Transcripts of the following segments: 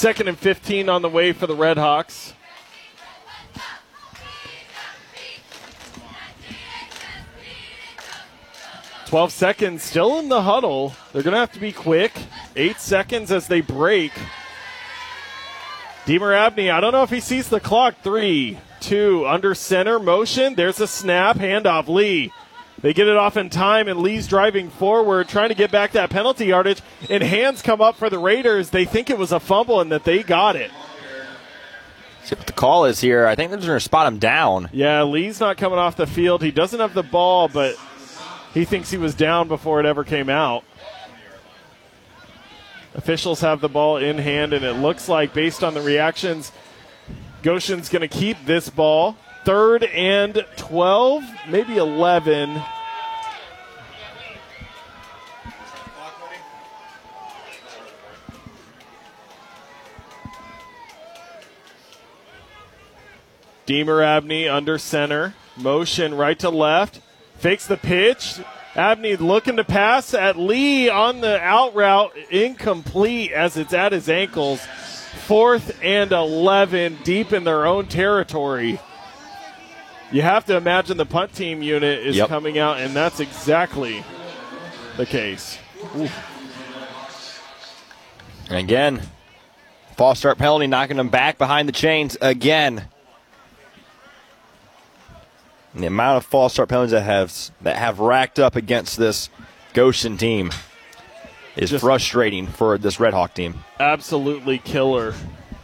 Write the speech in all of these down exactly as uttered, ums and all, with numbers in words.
Second and fifteen on the way for the Red Hawks. twelve seconds still in the huddle. They're going to have to be quick. Eight seconds as they break. Deemer Abney, I don't know if he sees the clock. Three, two, under center, motion. There's a snap, handoff, Lee. They get it off in time, and Lee's driving forward, trying to get back that penalty yardage, and hands come up for the Raiders. They think it was a fumble and that they got it. See what the call is here. I think they're going to spot him down. Yeah, Lee's not coming off the field. He doesn't have the ball, but he thinks he was down before it ever came out. Officials have the ball in hand, and it looks like, based on the reactions, Goshen's going to keep this ball. Third and twelve, maybe eleven. Deemer Abney under center. Motion right to left. Fakes the pitch. Abney looking to pass at Lee on the out route. Incomplete as it's at his ankles. Fourth and eleven, deep in their own territory. You have to imagine the punt team unit is yep. coming out, and that's exactly the case. Ooh. And again, false start penalty, knocking them back behind the chains again. And the amount of false start penalties that have that have racked up against this Goshen team is Just frustrating for this Red Hawk team. Absolutely killer.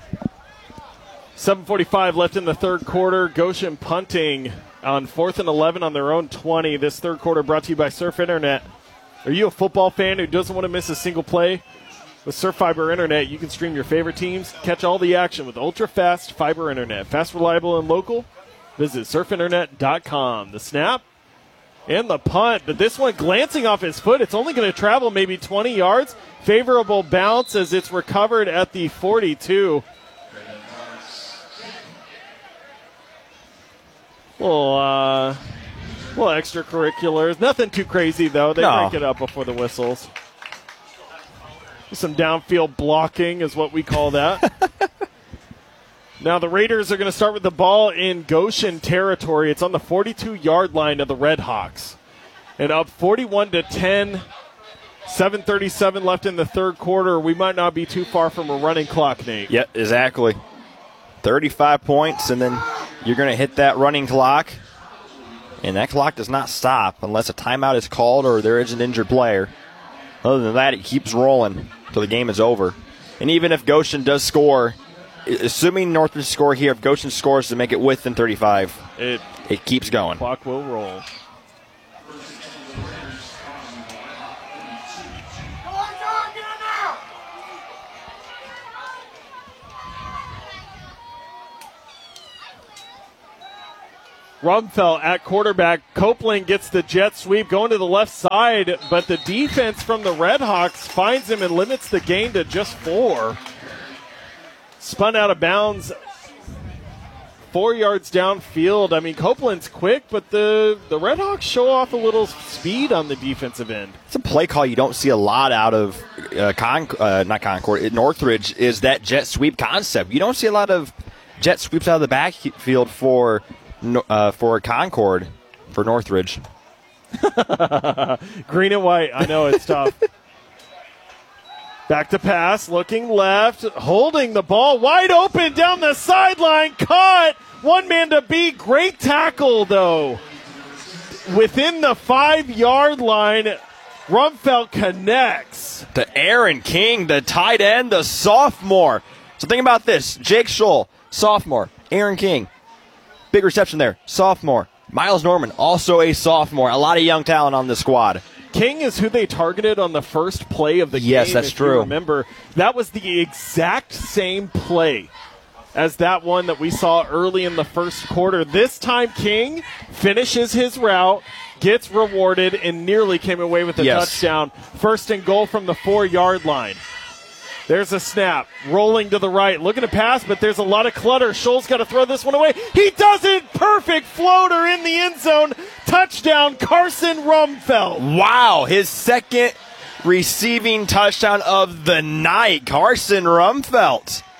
seven forty-five left in the third quarter. Goshen punting on fourth and eleven on their own twenty. This third quarter brought to you by Surf Internet. Are you a football fan who doesn't want to miss a single play? With Surf Fiber Internet, you can stream your favorite teams, catch all the action with ultra-fast fiber internet. Fast, reliable, and local. Visit surf internet dot com. The snap and the punt, but this one glancing off his foot. It's only going to travel maybe twenty yards. Favorable bounce as it's recovered at the forty-two. Little, uh, little extracurriculars. Nothing too crazy, though. They no. break it up before the whistles. Some downfield blocking is what we call that. Now the Raiders are going to start with the ball in Goshen territory. It's on the forty-two-yard line of the Red Hawks. And up forty-one to ten, seven thirty-seven left in the third quarter. We might not be too far from a running clock, Nate. Yep, exactly. thirty-five points, and then you're going to hit that running clock. And that clock does not stop unless a timeout is called or there is an injured player. Other than that, it keeps rolling until the game is over. And even if Goshen does score, assuming Northridge score here, if Goshen scores to make it within thirty-five, it, it keeps going. Clock will roll. Rumfeld at quarterback. Copeland gets the jet sweep going to the left side, but the defense from the Red Hawks finds him and limits the gain to just four. Spun out of bounds four yards downfield. I mean, Copeland's quick, but the, the Red Hawks show off a little speed on the defensive end. It's a play call you don't see a lot out of uh, Con- uh, not Concord, at Northridge, is that jet sweep concept. You don't see a lot of jet sweeps out of the backfield for uh, for Concord, for Northridge. Green and white. I know it's tough. Back to pass, looking left, holding the ball wide open down the sideline, caught, one man to beat, great tackle though. Within the five-yard line, Rumfeld connects. To Aaron King, the tight end, the sophomore. So think about this, Jake Scholl, sophomore, Aaron King, big reception there, sophomore. Miles Norman, also a sophomore, a lot of young talent on the squad. King is who they targeted on the first play of the game. Yes, that's if true. You remember, that was the exact same play as that one that we saw early in the first quarter. This time, King finishes his route, gets rewarded, and nearly came away with a yes. touchdown. First and goal from the four-yard line. There's a snap, rolling to the right, looking to pass, but there's a lot of clutter. Scholl's got to throw this one away. He does it! Perfect floater in the end zone. Touchdown, Carson Rumfeld. Wow, his second receiving touchdown of the night. Carson Rumfeld.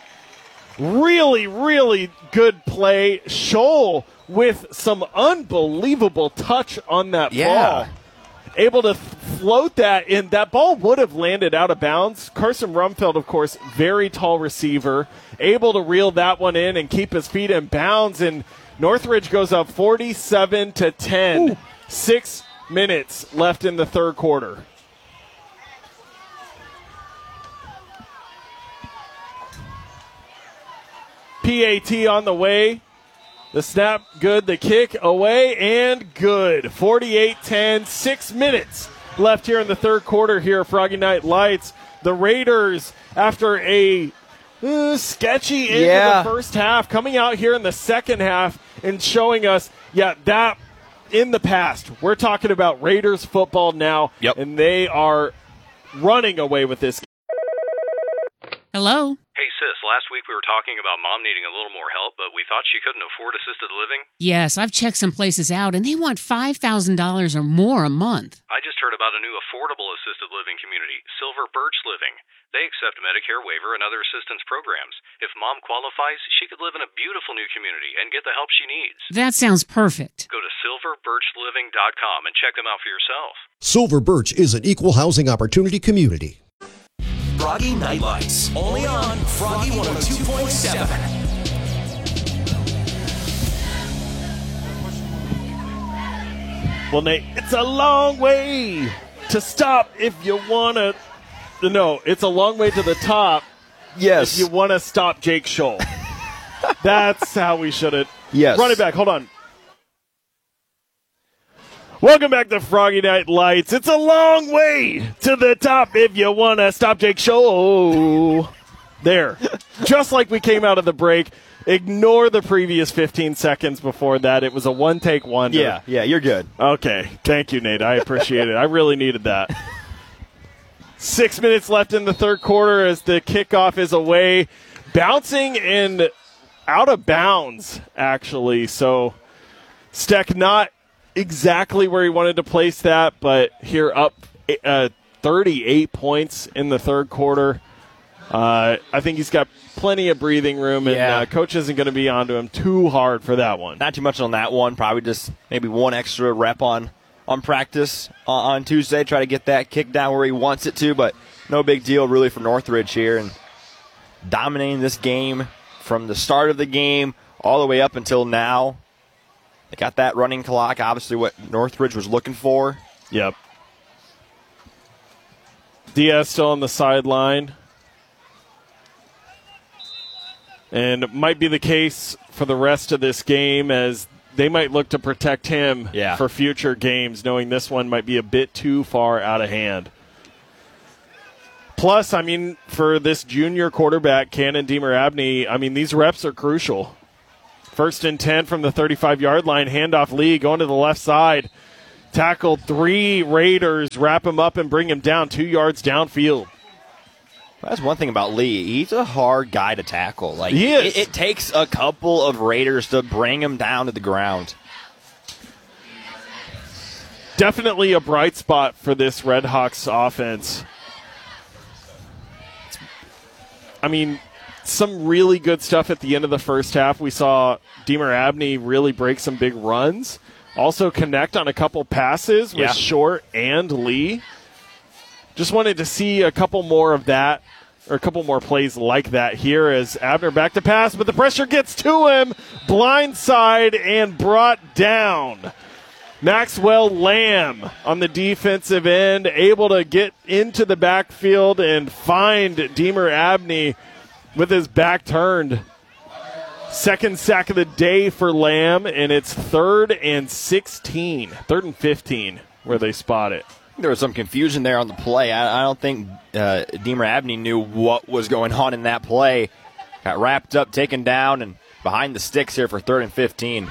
Really, really good play. Scholl with some unbelievable touch on that Yeah. ball. Able to float that in. That ball would have landed out of bounds. Carson Rumfeld, of course, very tall receiver. Able to reel that one in and keep his feet in bounds. And Northridge goes up forty-seven to ten. Ooh. Six minutes left in the third quarter. P A T on the way. The snap, good. The kick, away, and good. forty-eight ten, six minutes left here in the third quarter here at Froggy Night Lights. The Raiders, after a uh, sketchy end yeah. of the first half, coming out here in the second half and showing us, yeah, that in the past. We're talking about Raiders football now, yep. and they are running away with this. Hello? Hey, sis, last week we were talking about Mom needing a little more help, but we thought she couldn't afford assisted living. Yes, I've checked some places out, and they want five thousand dollars or more a month. I just heard about a new affordable assisted living community, Silver Birch Living. They accept Medicare waiver and other assistance programs. If Mom qualifies, she could live in a beautiful new community and get the help she needs. That sounds perfect. Go to silver birch living dot com and check them out for yourself. Silver Birch is an equal housing opportunity community. Froggy Night Lights, only on Froggy one oh two point seven. Well, Nate, it's a long way to stop if you want to. No, it's a long way to the top. Yes. If you want to stop Jake Scholl. That's how we should have. Yes. Run it back. Hold on. Welcome back to Froggy Night Lights. It's a long way to the top if you want to stop Jake Scholl. There. Just like we came out of the break. Ignore the previous fifteen seconds before that. It was a one-take wonder. Yeah, yeah, you're good. Okay. Thank you, Nate. I appreciate it. I really needed that. Six minutes left in the third quarter as the kickoff is away. Bouncing and out of bounds, actually. So, Steck not exactly where he wanted to place that, but here up uh, thirty-eight points in the third quarter. Uh, I think he's got plenty of breathing room, and yeah. uh, coach isn't going to be onto him too hard for that one. Not too much on that one. Probably just maybe one extra rep on, on practice on, on Tuesday. Try to get that kick down where he wants it to, but no big deal really for Northridge here. And dominating this game from the start of the game all the way up until now. They got that running clock, obviously what Northridge was looking for. Yep. Diaz still on the sideline. And it might be the case for the rest of this game as they might look to protect him yeah. for future games, knowing this one might be a bit too far out of hand. Plus, I mean, for this junior quarterback, Cannon Deemer Abney, I mean, these reps are crucial. First and ten from the thirty-five-yard line. Handoff Lee going to the left side. Tackled three Raiders. Wrap him up and bring him down two yards downfield. That's one thing about Lee. He's a hard guy to tackle. Like he is. It, it takes a couple of Raiders to bring him down to the ground. Definitely a bright spot for this Red Hawks offense. I mean, some really good stuff at the end of the first half. We saw Deemer Abney really break some big runs. Also connect on a couple passes with yeah. Short and Lee. Just wanted to see a couple more of that, or a couple more plays like that here as Abner back to pass, but the pressure gets to him. Blindside and brought down. Maxwell Lamb on the defensive end, able to get into the backfield and find Deemer Abney with his back turned. Second sack of the day for Lamb, and it's third and sixteen. Third and fifteen where they spot it. There was some confusion there on the play. I, I don't think uh, Deemer Abney knew what was going on in that play. Got wrapped up, taken down, and behind the sticks here for third and fifteen.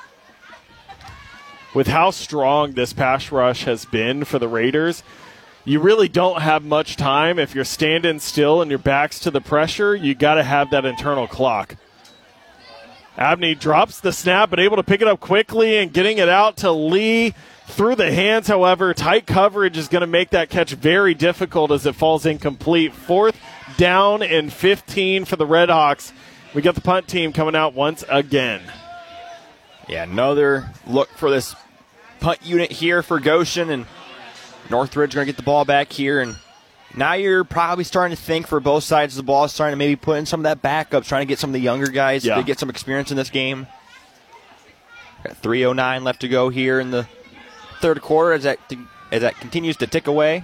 With how strong this pass rush has been for the Raiders, you really don't have much time. If you're standing still and your back's to the pressure, you got to have that internal clock. Abney drops the snap, but able to pick it up quickly and getting it out to Lee through the hands. However, tight coverage is going to make that catch very difficult as it falls incomplete. Fourth down and fifteen for the Red Hawks We got the punt team coming out once again. Yeah, another look for this punt unit here for Goshen, and Northridge going to get the ball back here. And now you're probably starting to think for both sides of the ball, starting to maybe put in some of that backup, trying to get some of the younger guys yeah. to get some experience in this game. Got three oh nine left to go here in the third quarter as that, as that continues to tick away.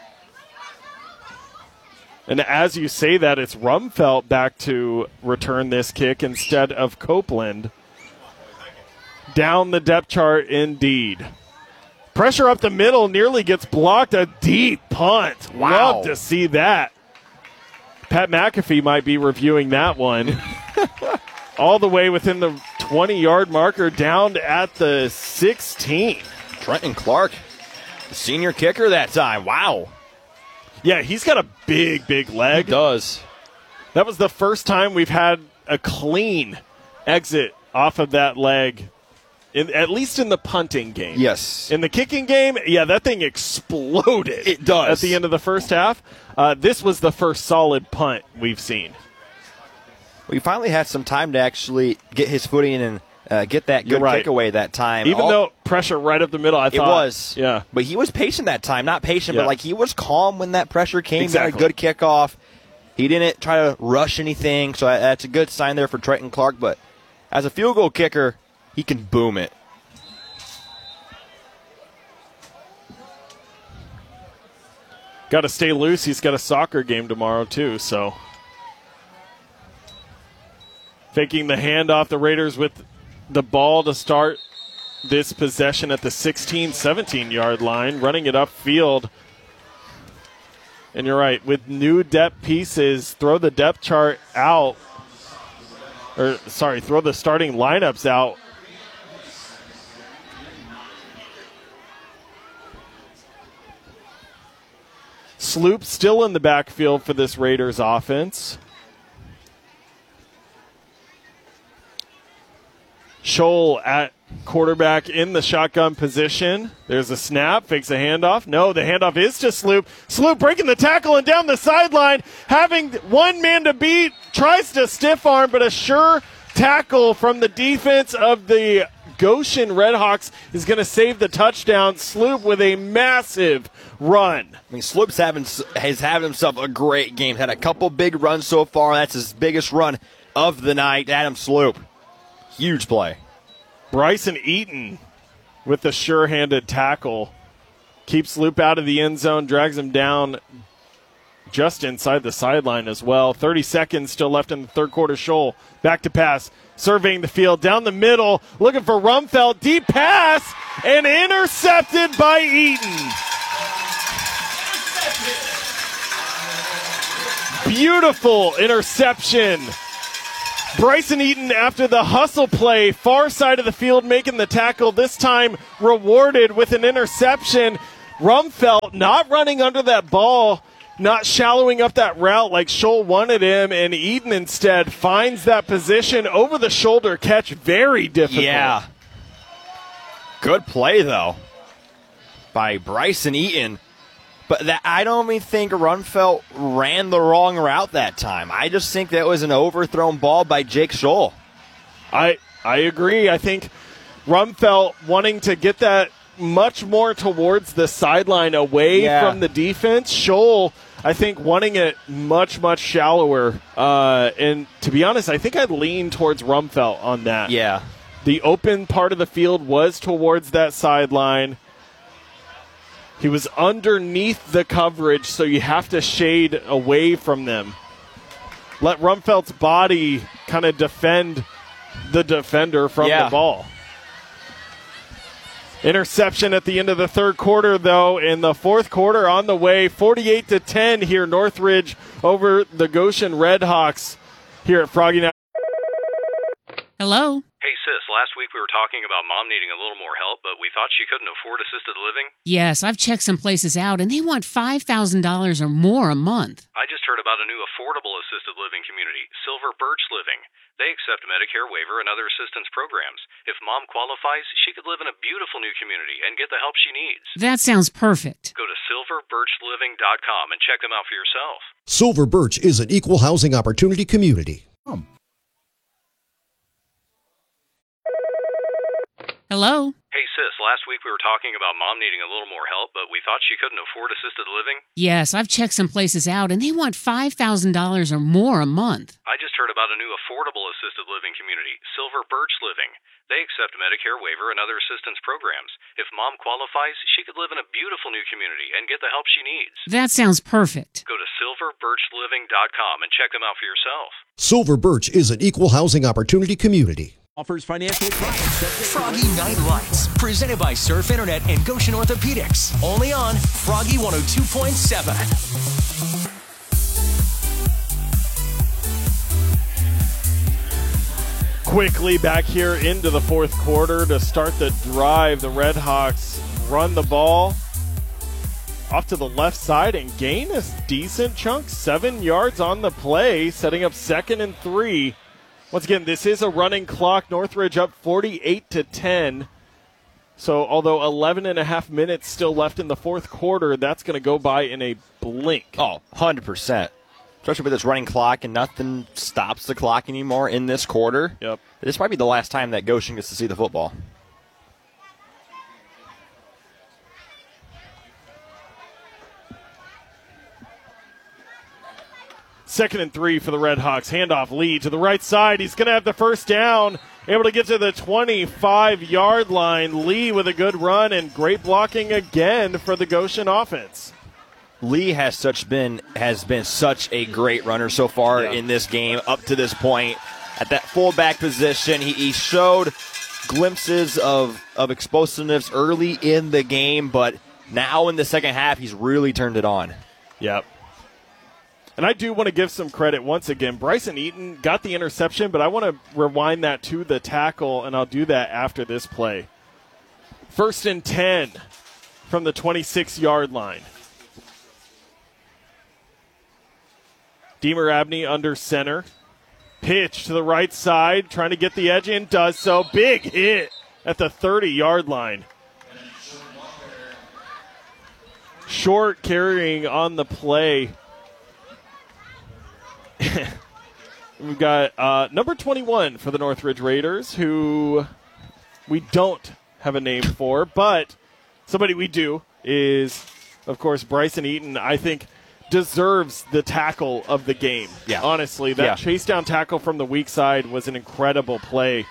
And as you say that, it's Rumfelt back to return this kick instead of Copeland. Down the depth chart indeed. Pressure up the middle, nearly gets blocked. A deep punt. Wow. Love to see that. Pat McAfee might be reviewing that one. All the way within the twenty-yard marker, down at the sixteen. Trenton Clark, the senior kicker that time. Wow. Yeah, he's got a big, big leg. He does. That was the first time we've had a clean exit off of that leg, in, at least in the punting game. Yes. In the kicking game, yeah, that thing exploded. It does. At the end of the first half. Uh, this was the first solid punt we've seen. We finally had some time to actually get his footing and uh, get that You're good right. kick away that time. Even All, though pressure right up the middle, I it thought. was. Yeah. But he was patient that time. Not patient, Yeah. but like he was calm when that pressure came. Exactly. Got a good kickoff. He didn't try to rush anything, so that's a good sign there for Trenton Clark. But as a field goal kicker, he can boom it. Got to stay loose. He's got a soccer game tomorrow, too, so. Faking the handoff, the Raiders with the ball to start this possession at the sixteen, seventeen-yard line, running it upfield. And you're right, with new depth pieces, throw the depth chart out. Or, sorry, throw the starting lineups out. Sloop still in the backfield for this Raiders offense. Scholl at quarterback in the shotgun position. There's a snap, fakes a handoff. No, the handoff is to Sloop. Sloop breaking the tackle and down the sideline, having one man to beat, tries to stiff arm, but a sure tackle from the defense of the Goshen Redhawks is going to save the touchdown. Sloop with a massive run. I mean, Sloop's having has had himself a great game. Had a couple big runs so far. That's his biggest run of the night. Adam Sloop. Huge play. Bryson Eaton with the sure-handed tackle. Keeps Sloop out of the end zone, drags him down just inside the sideline as well. thirty seconds still left in the third quarter. Scholl back to pass, surveying the field down the middle, looking for Rumfelt. Deep pass and intercepted by Eaton. Beautiful interception. Bryson Eaton, after the hustle play, far side of the field, making the tackle, this time rewarded with an interception. Rumfelt not running under that ball, not shallowing up that route like Scholl wanted him, and Eaton instead finds that position, over the shoulder catch, very difficult. Yeah. Good play, though, by Bryson Eaton. But that, I don't even think Rumfelt ran the wrong route that time. I just think that was an overthrown ball by Jake Scholl. I I agree. I think Rumfelt wanting to get that much more towards the sideline, away Yeah. from the defense. Scholl, I think, wanting it much, much shallower. Uh, and to be honest, I think I'd lean towards Rumfelt on that. Yeah. The open part of the field was towards that sideline. He was underneath the coverage, so you have to shade away from them. Let Rumfelt's body kind of defend the defender from Yeah. the ball. Interception at the end of the third quarter, though. In the fourth quarter on the way, forty-eight to ten here, Northridge over the Goshen Redhawks here at Froggy Night. Hello? Hey, sis, last week we were talking about mom needing a little more help, but we thought she couldn't afford assisted living. Yes, I've checked some places out, and they want five thousand dollars or more a month. I just heard about a new affordable assisted living community, Silver Birch Living. They accept Medicare waiver and other assistance programs. If mom qualifies, she could live in a beautiful new community and get the help she needs. That sounds perfect. Go to silver birch living dot com and check them out for yourself. Silver Birch is an equal housing opportunity community. Hello? Hey, sis, last week we were talking about Mom needing a little more help, but we thought she couldn't afford assisted living. Yes, I've checked some places out, and they want five thousand dollars or more a month. I just heard about a new affordable assisted living community, Silver Birch Living. They accept Medicare waiver and other assistance programs. If Mom qualifies, she could live in a beautiful new community and get the help she needs. That sounds perfect. Go to silver birch living dot com and check them out for yourself. Silver Birch is an equal housing opportunity community. Offers financial advice. Froggy Night Lights, presented by Surf Internet and Goshen Orthopedics. Only on Froggy one oh two point seven. Quickly back here into the fourth quarter to start the drive. The Red Hawks run the ball off to the left side and gain a decent chunk, seven yards on the play, setting up second and three. Once again, this is a running clock. Northridge up forty-eight to ten. So although eleven and a half minutes still left in the fourth quarter, that's going to go by in a blink. Oh, one hundred percent. Especially with this running clock, and nothing stops the clock anymore in this quarter. Yep. This might be the last time that Goshen gets to see the football. Second and three for the Red Hawks. Handoff Lee to the right side. He's going to have the first down. Able to get to the twenty-five-yard line. Lee with a good run and great blocking again for the Goshen offense. Lee has such been has been such a great runner so far yeah. in this game up to this point. At that fullback position, he, he showed glimpses of, of explosiveness early in the game, but now in the second half, he's really turned it on. Yep. And I do want to give some credit once again. Bryson Eaton got the interception, but I want to rewind that to the tackle, and I'll do that after this play. First and ten from the twenty-six-yard line. Deemer Abney under center. Pitch to the right side, trying to get the edge in, does so. Big hit at the thirty-yard line. Short carrying on the play. We've got uh, number twenty-one for the Northridge Raiders, who we don't have a name for, but somebody we do is, of course, Bryson Eaton. I think deserves the tackle of the game. Yeah. Honestly, that yeah. chase down tackle from the weak side was an incredible play.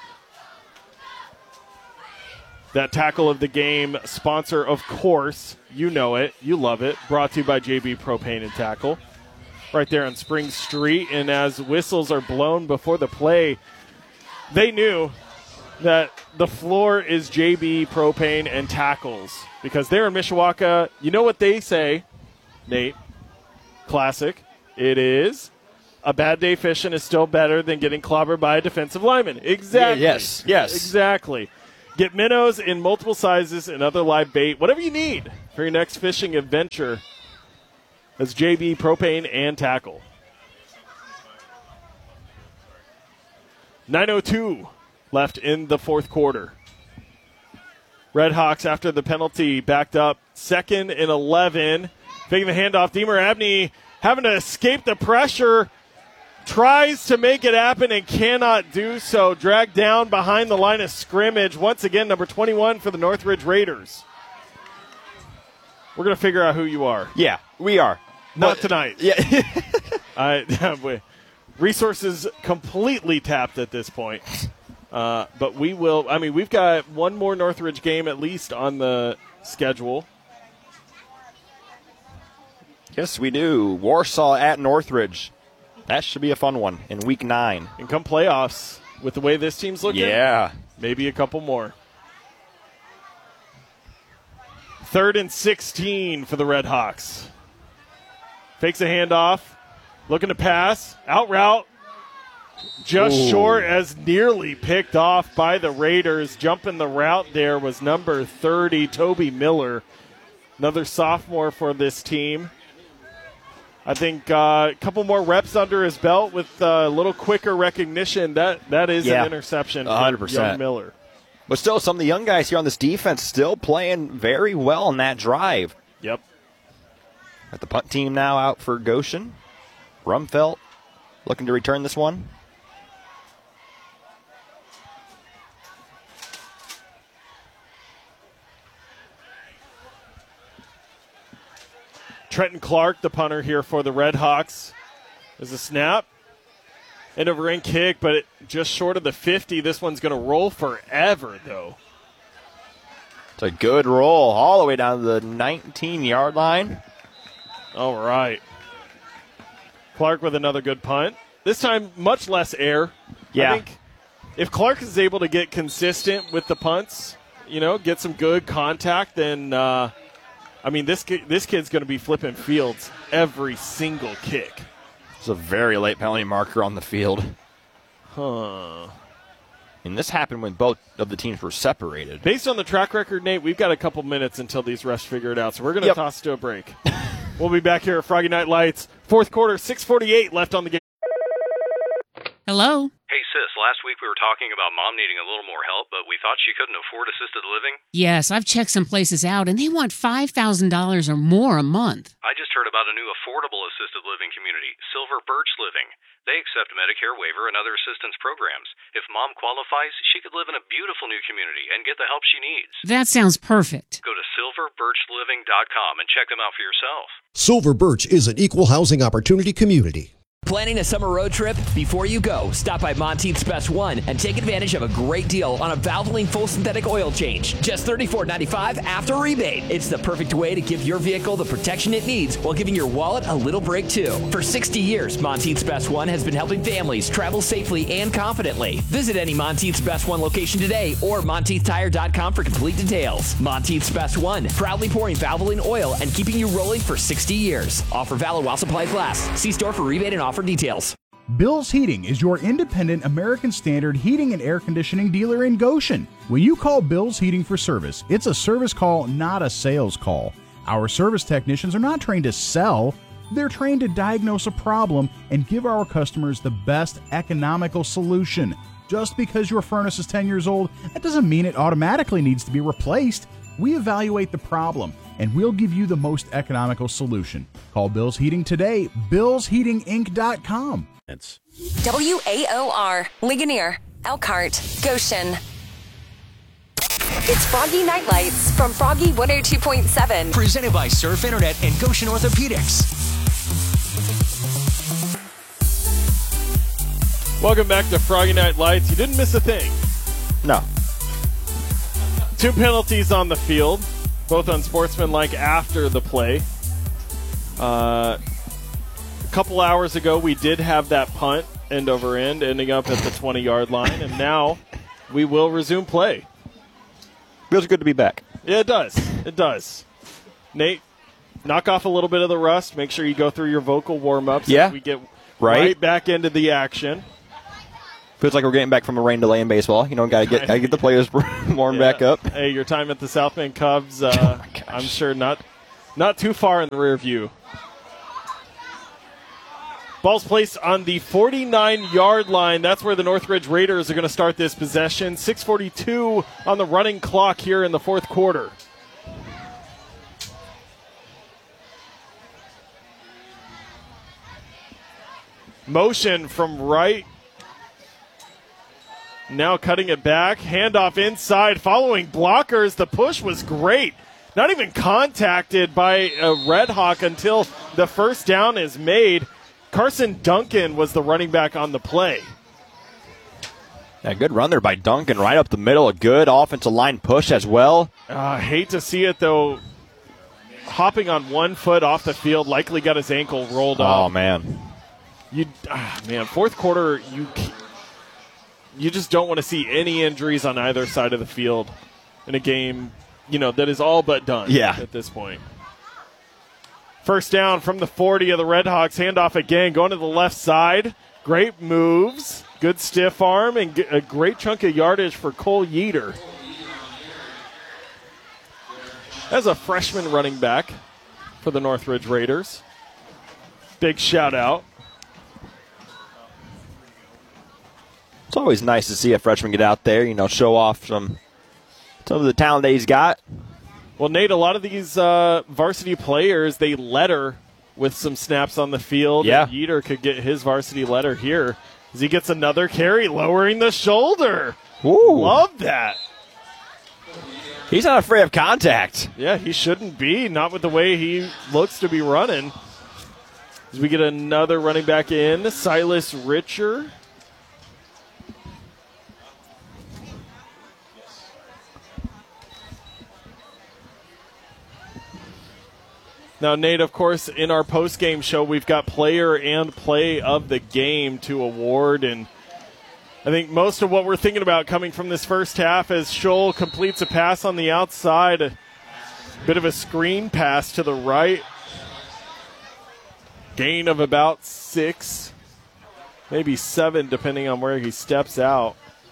That tackle of the game, sponsor, of course, you know it, you love it, brought to you by J B Propane and Tackle. Right there on Spring Street, and as whistles are blown before the play, they knew that the floor is J B Propane and Tackles, because they're in Mishawaka. You know what they say, Nate? Classic. It is a bad day fishing is still better than getting clobbered by a defensive lineman. Exactly. Yeah, yes, yes. Exactly. Get minnows in multiple sizes and other live bait, whatever you need for your next fishing adventure. That's J B Propane and Tackle. nine oh two left in the fourth quarter. Red Hawks, after the penalty, backed up second and eleven. Taking the handoff, Deemer Abney having to escape the pressure. Tries to make it happen and cannot do so. Dragged down behind the line of scrimmage. Once again, number twenty-one for the Northridge Raiders. We're going to figure out who you are. Yeah, we are. Not But, tonight. Yeah. I, resources completely tapped at this point. Uh, but we will, I mean, we've got one more Northridge game at least on the schedule. Yes, we do. Warsaw at Northridge. That should be a fun one in week nine. And come playoffs, with the way this team's looking, Yeah. maybe a couple more. Third and sixteen for the Red Hawks. Fakes a handoff. Looking to pass. Out route. Just Ooh. short, as nearly picked off by the Raiders. Jumping the route there was number thirty, Toby Miller. Another sophomore for this team. I think uh, a couple more reps under his belt with a little quicker recognition. That That is Yeah. an interception one hundred for percent. young Miller. But still, some of the young guys here on this defense still playing very well in that drive. Yep. Got the punt team now out for Goshen. Rumfelt looking to return this one. Trenton Clark, the punter here for the Red Hawks. There's a snap. End over end kick, but it, just short of the fifty. This one's going to roll forever, though. It's a good roll all the way down to the nineteen-yard line. All right. Clark with another good punt. This time, much less air. Yeah. I think if Clark is able to get consistent with the punts, you know, get some good contact, then, uh, I mean, this, ki- this kid's going to be flipping fields every single kick. It's a very late penalty marker on the field. Huh. And this happened when both of the teams were separated. Based on the track record, Nate, we've got a couple minutes until these refs figure it out, so we're going to Yep. toss to a break. We'll be back here at Froggy Night Lights. Fourth quarter, six forty-eight left on the game. Hello? Hey, sis, last week we were talking about mom needing a little more help, but we thought she couldn't afford assisted living. Yes, I've checked some places out, and they want five thousand dollars or more a month. I just heard about a new affordable assisted living community, Silver Birch Living. They accept Medicare waiver and other assistance programs. If mom qualifies, she could live in a beautiful new community and get the help she needs. That sounds perfect. Go to silver birch living dot com and check them out for yourself. Silver Birch is an equal housing opportunity community. Planning a summer road trip? Before you go, stop by Monteith's Best One and take advantage of a great deal on a Valvoline full synthetic oil change. Just thirty-four ninety-five after rebate. It's the perfect way to give your vehicle the protection it needs while giving your wallet a little break too. For sixty years, Monteith's Best One has been helping families travel safely and confidently. Visit any Monteith's Best One location today or monteith tire dot com for complete details. Monteith's Best One, proudly pouring Valvoline oil and keeping you rolling for sixty years. Offer valid while supplies last. See store for rebate and offer details. Bill's Heating is your independent American Standard heating and air conditioning dealer in Goshen. When you call Bill's Heating for service, it's a service call, not a sales call. Our service technicians are not trained to sell. They're trained to diagnose a problem and give our customers the best economical solution. Just because your furnace is ten years old, that doesn't mean it automatically needs to be replaced. We evaluate the problem, and we'll give you the most economical solution. Call Bill's Heating today, bills heating inc dot com. W A O R, Ligonier, Elkhart, Goshen. It's Froggy Night Lights from Froggy one oh two point seven. Presented by Surf Internet and Goshen Orthopedics. Welcome back to Froggy Night Lights. You didn't miss a thing. No. Two penalties on the field, both unsportsmanlike after the play. Uh, a couple hours ago, we did have that punt end over end, ending up at the twenty-yard line, and now we will resume play. Feels good to be back. Yeah, it does. It does. Nate, knock off a little bit of the rust. Make sure you go through your vocal warm-ups. Yeah. As we get Right. right back into the action. Feels like we're getting back from a rain delay in baseball. You know, got to get gotta get the players warmed Yeah. back up. Hey, your time at the South Bend Cubs, uh, Oh my gosh. I'm sure not not too far in the rear view. Ball's placed on the forty-nine-yard line. That's where the Northridge Raiders are going to start this possession. six forty-two on the running clock here in the fourth quarter. Motion from right. Now cutting it back. Handoff inside. Following blockers. The push was great. Not even contacted by a Red Hawk until the first down is made. Carson Duncan was the running back on the play. Yeah, good run there by Duncan right up the middle. A good offensive line push as well. I uh, hate to see it, though. Hopping on one foot off the field, likely got his ankle rolled up. Oh, man. You, ah, man, fourth quarter, you you just don't want to see any injuries on either side of the field in a game, you know, that is all but done Yeah. at this point. First down from the forty of the Red Hawks. Handoff again, going to the left side. Great moves, good stiff arm, and g- a great chunk of yardage for Cole Yeater. As a freshman running back for the Northridge Raiders. Big shout out. It's always nice to see a freshman get out there, you know, show off some some of the talent that he's got. Well, Nate, a lot of these uh, varsity players, they letter with some snaps on the field. Yeah. And Yeater could get his varsity letter here as he gets another carry, lowering the shoulder. Ooh. Love that. He's not afraid of contact. Yeah, he shouldn't be. Not with the way he looks to be running. As we get another running back in, Silas Richer. Now, Nate, of course, in our post-game show, we've got player and play of the game to award, and I think most of what we're thinking about coming from this first half as Scholl completes a pass on the outside, a bit of a screen pass to the right, gain of about six, maybe seven, depending on where he steps out.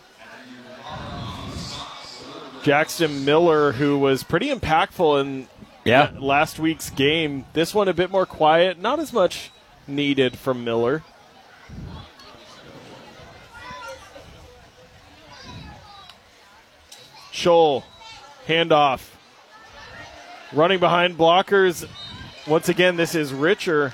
Jackson Miller, who was pretty impactful in Yeah. last week's game. This one a bit more quiet, not as much needed from Miller. Scholl, handoff. Running behind blockers. Once again, this is Richer.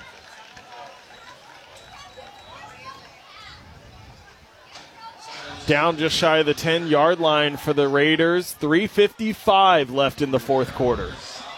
Down just shy of the ten-yard line for the Raiders. three fifty-five left in the fourth quarter.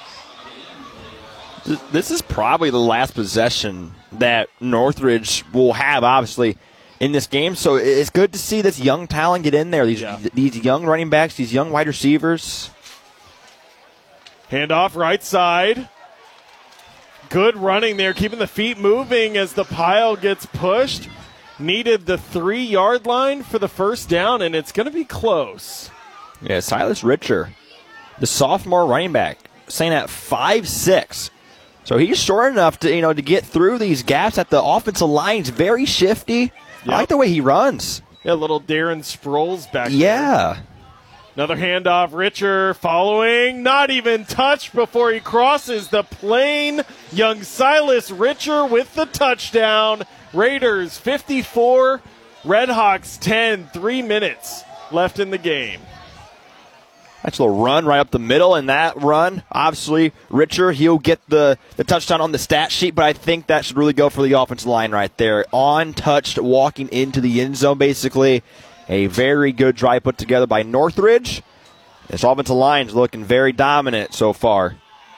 This is probably the last possession that Northridge will have, obviously, in this game. So it's good to see this young talent get in there, these Yeah. these young running backs, these young wide receivers. Handoff right side. Good running there, keeping the feet moving as the pile gets pushed. Needed the three-yard line for the first down, and it's going to be close. Yeah, Silas Richer, the sophomore running back, saying at five six. So he's short enough to, you know, to get through these gaps at the offensive line. He's very shifty. Yep. I like the way he runs. Yeah, little Darren Sproles back there. Yeah. Another handoff, Richer following, not even touched before he crosses the plane. Young Silas Richer with the touchdown. Raiders fifty-four, Redhawks ten, three minutes left in the game. Nice little run right up the middle, and that run, obviously, Richer, he'll get the, the touchdown on the stat sheet, but I think that should really go for the offensive line right there. Untouched, walking into the end zone, basically. A very good drive put together by Northridge. This offensive line is looking very dominant so far.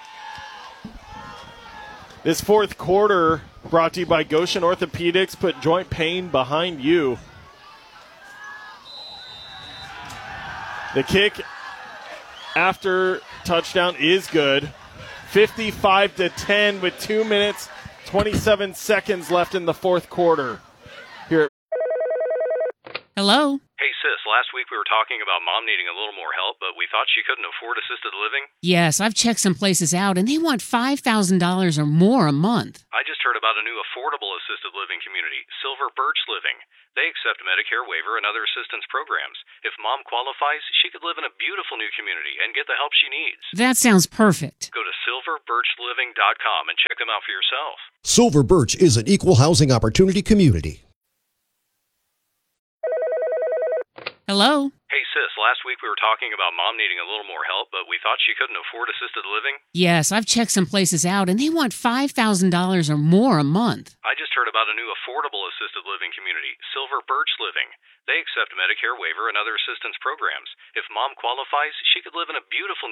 This fourth quarter brought to you by Goshen Orthopedics. Put joint pain behind you. The kick after touchdown is good. fifty-five to ten with two minutes, twenty-seven seconds left in the fourth quarter. Here. Hello? Hey, sis, last week we were talking about mom needing a little more help, but we thought she couldn't afford assisted living. Yes, I've checked some places out, and they want five thousand dollars or more a month. I just heard about a new affordable assisted living community, Silver Birch Living. They accept Medicare waiver and other assistance programs. If mom qualifies, she could live in a beautiful new community and get the help she needs. That sounds perfect. Go to silver birch living dot com and check them out for yourself. Silver Birch is an equal housing opportunity community. Hello? Hey, sis, last week we were talking about mom needing a little more help, but we thought she couldn't afford assisted living. Yes, I've checked some places out, and they want five thousand dollars or more a month. I just heard about a new affordable assisted living community, Silver Birch Living. They accept Medicare waiver and other assistance programs. If mom qualifies, she could live in a beautiful